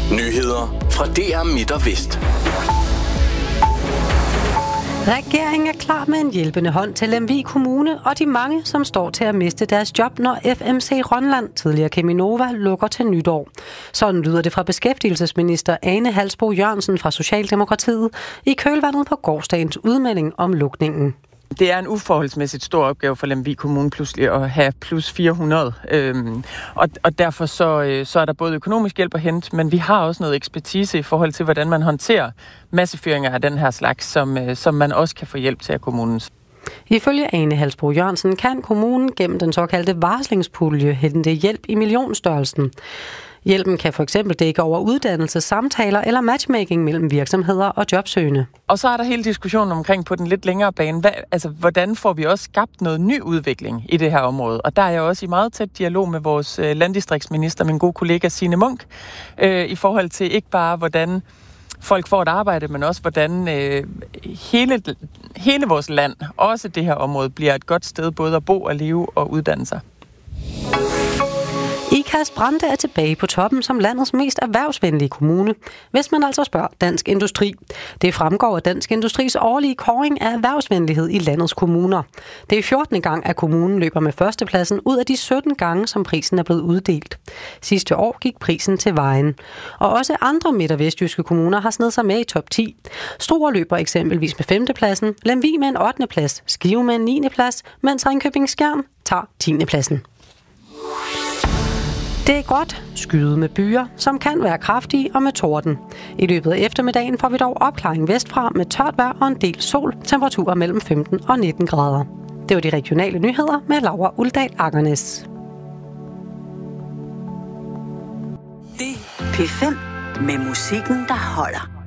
Nyheder fra DR Midt og Vest. Regeringen er klar med en hjælpende hånd til Lemvig Kommune og de mange, som står til at miste deres job, når FMC Rønland, tidligere Cheminova, lukker til nytår. Sådan lyder det fra beskæftigelsesminister Ane Halsboe-Jørgensen fra Socialdemokratiet i kølvandet på gårsdagens udmelding om lukningen. Det er en uforholdsmæssigt stor opgave for Lemvig Kommune pludselig at have plus 400. Og derfor så er der både økonomisk hjælp at hente, men vi har også noget ekspertise i forhold til, hvordan man håndterer massefyringer af den her slags, som man også kan få hjælp til af kommunen. Ifølge Ane Halsboe-Jørgensen kan kommunen gennem den såkaldte varslingspulje hente hjælp i millionstørrelsen. Hjælpen kan for eksempel dække over uddannelse, samtaler eller matchmaking mellem virksomheder og jobsøgende. Og så er der hele diskussionen omkring på den lidt længere bane. Hvordan får vi også skabt noget ny udvikling i det her område? Og der er jeg også i meget tæt dialog med vores landdistriktsminister, min gode kollega Signe Munk, i forhold til ikke bare, hvordan folk får et arbejde, men også hvordan hele vores land, også det her område, bliver et godt sted både at bo og leve og uddanne sig. Ikast Brande er tilbage på toppen som landets mest erhvervsvenlige kommune, hvis man altså spørger Dansk Industri. Det fremgår af Dansk Industris årlige kåring af erhvervsvenlighed i landets kommuner. Det er 14. gang, at kommunen løber med førstepladsen ud af de 17 gange, som prisen er blevet uddelt. Sidste år gik prisen til vejen. Og også andre midt- og vestjyske kommuner har snedet sig med i top 10. Struer løber eksempelvis med 5. pladsen, Lemvig med en 8. plads, Skive med en 9. plads, mens Ringkøbing-Skjern tager 10. pladsen. Det er gråt, skyet med byer, som kan være kraftige og med torden. I løbet af eftermiddagen får vi dog opklaring vestfra med tørt vejr og en del sol, temperaturer mellem 15 og 19 grader. Det var de regionale nyheder med Laura Uldal Akernes. Det P5 med musikken, der holder.